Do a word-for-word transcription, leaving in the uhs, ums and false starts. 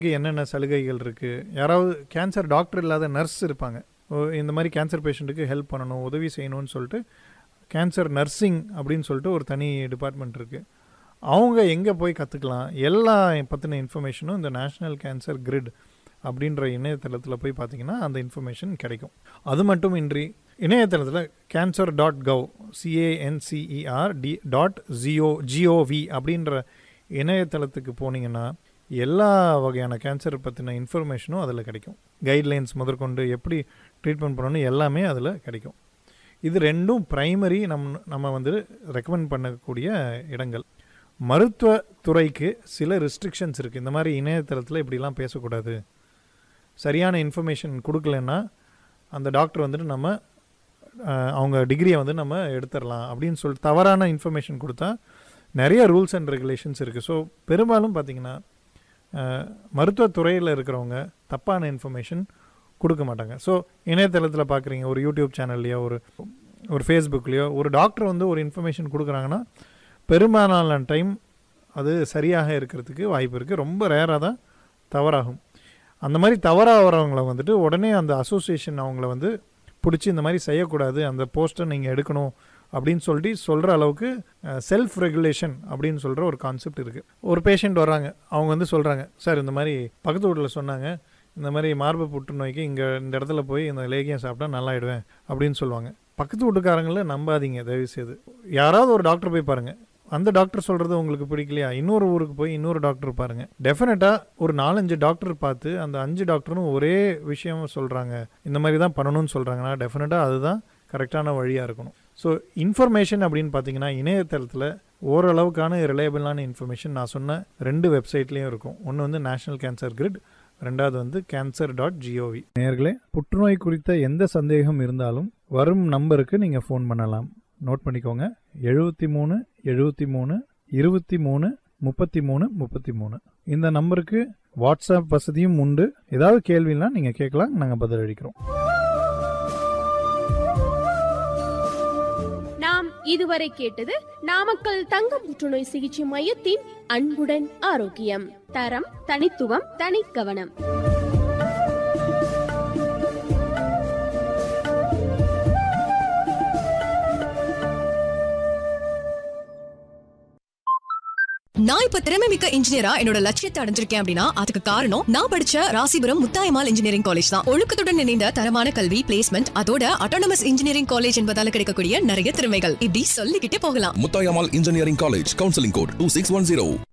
என்னென்ன சலுகைகள் இருக்குது, யாராவது கேன்சர் டாக்டர் இல்லாத நர்ஸ் இருப்பாங்க, இந்த மாதிரி கேன்சர் பேஷண்ட்டுக்கு ஹெல்ப் பண்ணணும், உதவி செய்யணும்னு சொல்லிட்டு கேன்சர் நர்சிங் அப்படின்னு சொல்லிட்டு ஒரு தனி டிபார்ட்மெண்ட் இருக்குது. அவங்க எங்கே போய் கற்றுக்கலாம், எல்லா பற்றின இன்ஃபர்மேஷனும் இந்த நேஷ்னல் கேன்சர் கிரிட் அப்படின்ற இணையதளத்தில் போய் பார்த்தீங்கன்னா அந்த இன்ஃபர்மேஷன் கிடைக்கும். அது மட்டும் இன்றி இணையதளத்தில் cancer dot gov சிஏஎன்சிஇஆர் D dot GO gov அப்படின்ற இணையதளத்துக்கு போனீங்கன்னா எல்லா வகையான கேன்சர் பற்றின இன்ஃபர்மேஷனும் அதில் கிடைக்கும். கைட்லைன்ஸ் முதற்கொண்டு எப்படி ட்ரீட்மெண்ட் பண்ணணும்னு எல்லாமே அதில் கிடைக்கும். இது ரெண்டும் ப்ரைமரி நம் நம்ம வந்து ரெக்கமெண்ட் பண்ணக்கூடிய இடங்கள். மருத்துவத்துறைக்கு சில ரெஸ்ட்ரிக்ஷன்ஸ் இருக்குது. இந்த மாதிரி இணையதளத்தில் இப்படிலாம் பேசக்கூடாது, சரியான இன்ஃபர்மேஷன் கொடுக்கலன்னா அந்த டாக்டர் வந்துட்டு நம்ம அவங்க டிகிரியை வந்து நம்ம எடுத்துடலாம் அப்படின்னு சொல்லிட்டு தவறான இன்ஃபர்மேஷன் கொடுத்தா நிறைய ரூல்ஸ் அண்ட் ரெகுலேஷன்ஸ் இருக்குது. ஸோ பெரும்பாலும் பார்த்திங்கன்னா மருத்துவத்துறையில் இருக்கிறவங்க தப்பான இன்ஃபர்மேஷன் கொடுக்க மாட்டாங்க. ஸோ இணையதளத்தில் பார்க்குறீங்க, ஒரு யூடியூப் சேனல்லையோ ஒரு ஒரு ஃபேஸ்புக்லேயோ ஒரு டாக்டர் வந்து ஒரு இன்ஃபர்மேஷன் கொடுக்குறாங்கன்னா பெரும்பாலான டைம் அது சரியாக இருக்கிறதுக்கு வாய்ப்பு இருக்குது. ரொம்ப ரேராக தான் தவறாகும். அந்த மாதிரி தவறாக வரவங்களை வந்துட்டு உடனே அந்த அசோசியேஷன் அவங்கள வந்து பிடிச்சி இந்த மாதிரி செய்யக்கூடாது, அந்த போஸ்ட்டை நீங்கள் எடுக்கணும் அப்படின்னு சொல்லிட்டு சொல்கிற அளவுக்கு செல்ஃப் ரெகுலேஷன் அப்படின்னு சொல்கிற ஒரு கான்செப்ட் இருக்குது. ஒரு பேஷண்ட் வர்றாங்க, அவங்க வந்து சொல்கிறாங்க, சார் இந்த மாதிரி பக்கத்து வீட்டில் சொன்னாங்க, இந்த மாதிரி மார்பு புற்றுநோய்க்கு இங்கே இந்த இடத்துல போய் இந்த லேகியம் சாப்பிட்டா நல்லாயிடுவேன் அப்படின்னு சொல்லுவாங்க. பக்கத்து வீட்டுக்காரங்கள நம்பாதீங்க தயவுசெய்து. யாராவது ஒரு டாக்டர் போய் பாருங்கள், அந்த டாக்டர் சொல்கிறது உங்களுக்கு பிடிக்கலையா இன்னொரு ஊருக்கு போய் இன்னொரு டாக்டர் பாருங்கள். டெஃபினட்டாக ஒரு நாலஞ்சு டாக்டர் பார்த்து அந்த அஞ்சு டாக்டரும் ஒரே விஷயம் சொல்கிறாங்க, இந்த மாதிரி தான் பண்ணணும்னு சொல்கிறாங்கன்னா டெஃபினட்டாக அதுதான் கரெக்டான வழியாக இருக்கணும். ஸோ இன்ஃபர்மேஷன் அப்படின்னு பார்த்தீங்கன்னா இணையதளத்தில் ஓரளவுக்கான ரிலையபிளான இன்ஃபர்மேஷன் நான் சொன்ன ரெண்டு வெப்சைட்லேயும் இருக்கும். ஒன்று வந்து நேஷ்னல் கேன்சர் கிரிட், ரெண்டாவது வந்து கேன்சர் டாட் ஜிஓவி. நேயர்களே, புற்றுநோய் குறித்த எந்த சந்தேகம் இருந்தாலும் வரும் நம்பருக்கு நீங்கள் ஃபோன் பண்ணலாம். நோட் பண்ணிக்கோங்க, எழுபத்தி மூணு எழுபத்தி மூணு இருபத்தி மூணு முப்பத்தி மூணு முப்பத்தி மூணு. இந்த நம்பருக்கு வாட்ஸ்அப் வசதியும் உண்டு. ஏதாவது கேள்வினா நீங்கள் கேட்கலாம், நாங்கள் பதிலளிக்கிறோம். நாம் இதுவரை கேட்டது நாமக்கல் தங்க புற்றுநோய் சிகிச்சை மையத்தின் அன்புடன் ஆரோக்கியம். தரம், தனித்துவம், தனிக்கவனம். நான் இப்ப திறமை மிக்க இன்ஜினியரா என்னோட லட்சியத்தை அடைஞ்சிருக்கேன் அப்படின்னா அதுக்கு காரணம் நான் படிச்ச ராசிபுரம் முத்தாயம்மாள் இன்ஜினியரிங் காலேஜ் தான். ஒழுக்கத்துடன் இணைந்த தரமான கல்வி, பிளேஸ்மெண்ட், அதோட அட்டானமஸ் இன்ஜினியரிங் காலேஜ் என்பதால கிடைக்கக்கூடிய நிறைய திறமைகள் இப்படி சொல்லிக்கிட்டே போகலாம். Muthayammal engineering college, counselling code two six one zero.